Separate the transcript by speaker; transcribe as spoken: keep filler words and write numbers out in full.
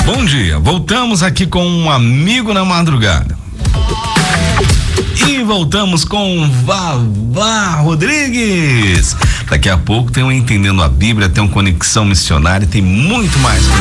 Speaker 1: Bom dia, voltamos aqui com um amigo na madrugada. E voltamos com Vavá Rodrigues. Daqui a pouco tem um Entendendo a Bíblia, tem um Conexão Missionária, tem muito mais pra